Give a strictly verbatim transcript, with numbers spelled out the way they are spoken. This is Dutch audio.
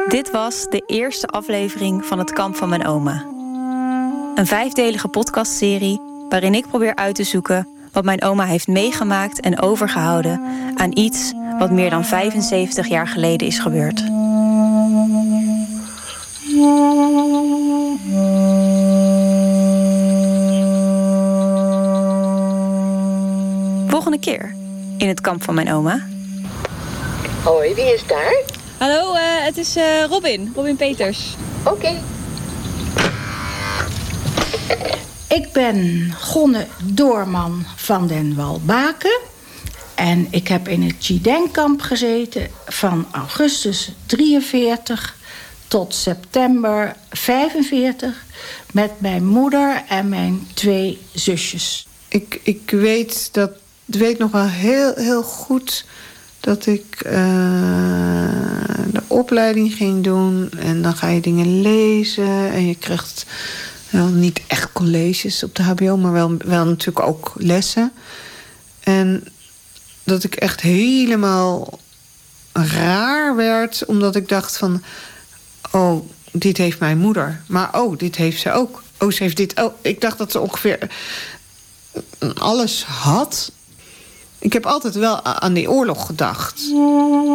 Dit was de eerste aflevering van Het Kamp van mijn oma. Een vijfdelige podcastserie waarin ik probeer uit te zoeken wat mijn oma heeft meegemaakt en overgehouden aan iets wat meer dan vijfenzeventig jaar geleden is gebeurd. Volgende keer in Het Kamp van mijn oma. Hoi, wie is daar? Hallo, uh, het is uh, Robin. Robin Peters. Oké. Okay. Ik ben Gonne Doorman van den Walbaken. En ik heb in het Jidenkamp gezeten van augustus drieënveertig tot september vijfenveertig... met mijn moeder en mijn twee zusjes. Ik, ik weet, dat, weet nog wel heel, heel goed dat ik uh, de opleiding ging doen. En dan ga je dingen lezen en je krijgt wel niet echt colleges op de H B O, maar wel, wel natuurlijk ook lessen. En dat ik echt helemaal raar werd, omdat ik dacht van, oh, dit heeft mijn moeder. Maar oh, dit heeft ze ook. Oh, ze heeft dit ook. Ik dacht dat ze ongeveer alles had. Ik heb altijd wel aan die oorlog gedacht.